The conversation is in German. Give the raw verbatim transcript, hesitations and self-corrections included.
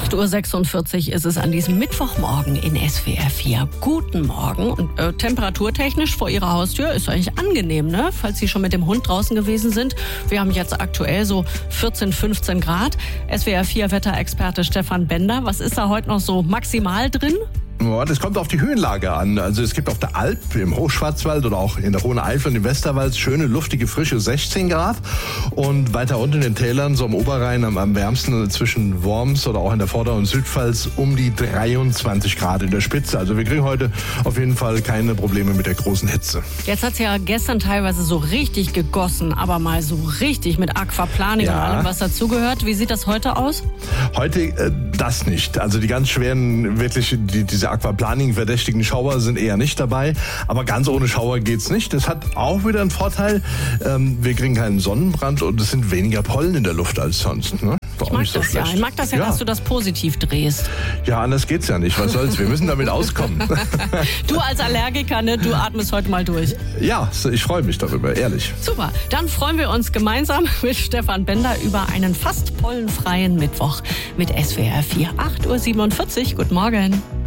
acht Uhr sechsundvierzig ist es an diesem Mittwochmorgen in S W R vier. Guten Morgen. Und äh, temperaturtechnisch vor Ihrer Haustür ist eigentlich angenehm, ne? Falls Sie schon mit dem Hund draußen gewesen sind. Wir haben jetzt aktuell so vierzehn, fünfzehn Grad. S W R vier Wetterexperte Stefan Bender. Was ist da heute noch so maximal drin? Ja, das kommt auf die Höhenlage an. Also es gibt auf der Alp, im Hochschwarzwald oder auch in der Hohen Eifel und im Westerwald schöne, luftige, frische sechzehn Grad. Und weiter unten in den Tälern, so am Oberrhein, am, am wärmsten zwischen Worms oder auch in der Vorder- und Südpfalz um die dreiundzwanzig Grad in der Spitze. Also wir kriegen heute auf jeden Fall keine Probleme mit der großen Hitze. Jetzt hat es ja gestern teilweise so richtig gegossen, aber mal so richtig mit Aquaplaning Ja. und allem, was dazugehört. Wie sieht das heute aus? Heute äh, das nicht. Also die ganz schweren, wirklich die, diese Aquaplaning-verdächtigen Schauer sind eher nicht dabei. Aber ganz ohne Schauer geht's nicht. Das hat auch wieder einen Vorteil. Ähm, wir kriegen keinen Sonnenbrand und es sind weniger Pollen in der Luft als sonst. Ne? Ich mag das ja. Ich mag das ja, ja, dass du das positiv drehst. Ja, anders geht's ja nicht. Was soll's? Wir müssen damit auskommen. Du als Allergiker, ne, du atmest heute mal durch. Ja, ich freue mich darüber, ehrlich. Super. Dann freuen wir uns gemeinsam mit Stefan Bender über einen fast pollenfreien Mittwoch mit S W R vier. acht Uhr siebenundvierzig. Guten Morgen.